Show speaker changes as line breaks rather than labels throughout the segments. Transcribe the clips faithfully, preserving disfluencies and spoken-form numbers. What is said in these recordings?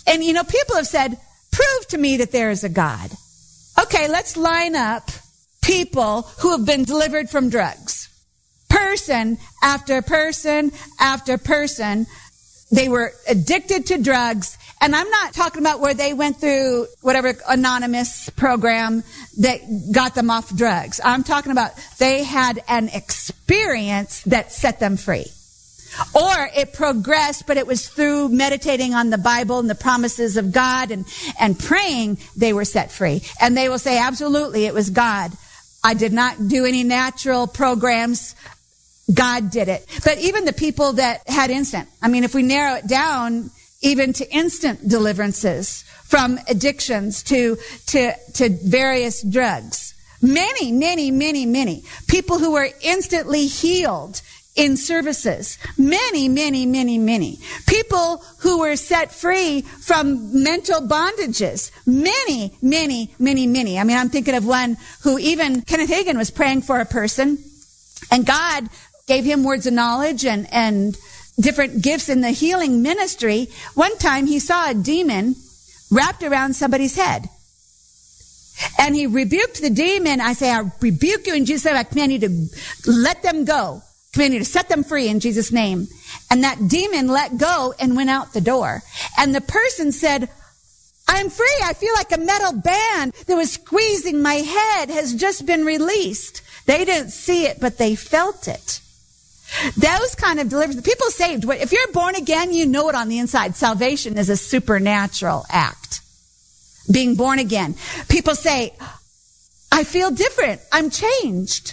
And, you know, people have said, prove to me that there is a God. Okay, let's line up people who have been delivered from drugs. Person after person after person. They were addicted to drugs. And I'm not talking about where they went through whatever anonymous program that got them off drugs. I'm talking about they had an experience that set them free. Or it progressed, but it was through meditating on the Bible and the promises of God and, and praying they were set free. And they will say, absolutely, it was God. I did not do any natural programs. God did it. But even the people that had instant, I mean, if we narrow it down even to instant deliverances from addictions to, to, to various drugs, many, many, many, many people who were instantly healed in services, many, many, many, many people who were set free from mental bondages, many, many, many, many. I mean, I'm thinking of one who even Kenneth Hagin was praying for a person, and God gave him words of knowledge and, and different gifts in the healing ministry. One time he saw a demon wrapped around somebody's head. And he rebuked the demon. I say, I rebuke you in Jesus' name. I command you to let them go. I command you to set them free in Jesus' name. And that demon let go and went out the door. And the person said, I'm free. I feel like a metal band that was squeezing my head has just been released. They didn't see it, but they felt it. Those kind of deliverance, people saved. If you're born again, you know it on the inside. Salvation is a supernatural act. Being born again. People say, I feel different. I'm changed.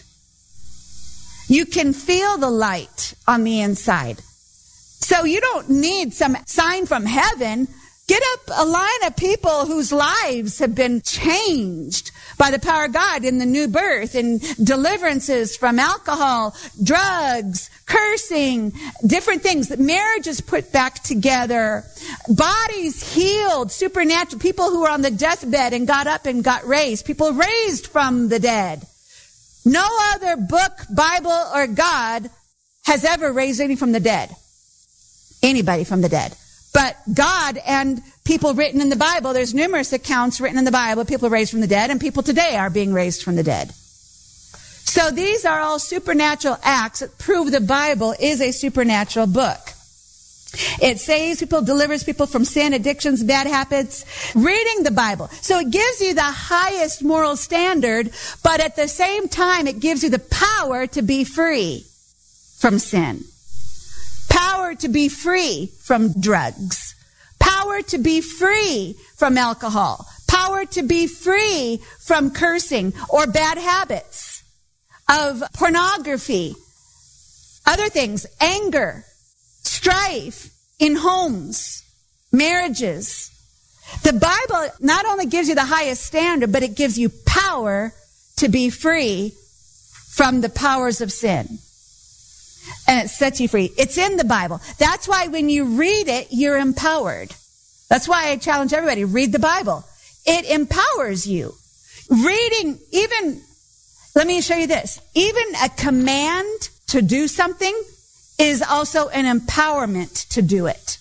You can feel the light on the inside. So you don't need some sign from heaven. Get up a line of people whose lives have been changed by the power of God in the new birth, and deliverances from alcohol, drugs, cursing, different things. That marriage is put back together, bodies healed, supernatural, people who were on the deathbed and got up and got raised, people raised from the dead. No other book, Bible, or God has ever raised any from the dead. Anybody from the dead. But God and people written in the Bible, there's numerous accounts written in the Bible, people raised from the dead, and people today are being raised from the dead. So these are all supernatural acts that prove the Bible is a supernatural book. It saves people, delivers people from sin, addictions, bad habits. Reading the Bible. So it gives you the highest moral standard, but at the same time, it gives you the power to be free from sin. Power to be free from drugs. Power to be free from alcohol. Power to be free from cursing or bad habits of pornography. Other things, anger, strife in homes, marriages. The Bible not only gives you the highest standard, but it gives you power to be free from the powers of sin. And it sets you free. It's in the Bible. That's why when you read it, you're empowered. That's why I challenge everybody, read the Bible. It empowers you. Reading, even, let me show you this. Even a command to do something is also an empowerment to do it.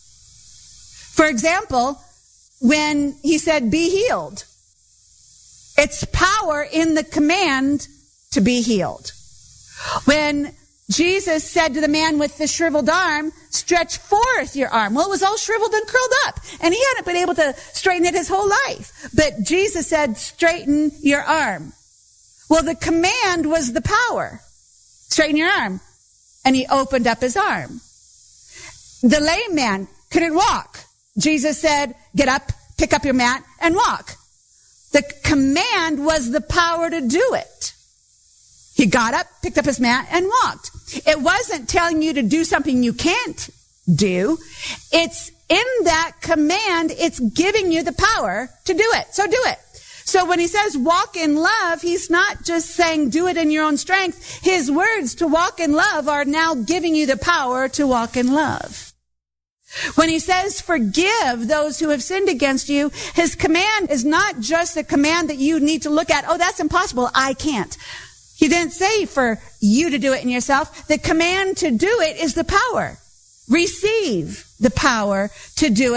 For example, when he said, be healed, it's power in the command to be healed. When Jesus said to the man with the shriveled arm, stretch forth your arm. Well, it was all shriveled and curled up, and he hadn't been able to straighten it his whole life. But Jesus said, straighten your arm. Well, the command was the power. Straighten your arm. And he opened up his arm. The lame man couldn't walk. Jesus said, get up, pick up your mat, and walk. The command was the power to do it. He got up, picked up his mat, and walked. It wasn't telling you to do something you can't do. It's in that command, it's giving you the power to do it. So do it. So when he says walk in love, he's not just saying do it in your own strength. His words to walk in love are now giving you the power to walk in love. When he says forgive those who have sinned against you, his command is not just a command that you need to look at. Oh, that's impossible. I can't. He didn't say for you to do it in yourself. The command to do it is the power. Receive the power to do it.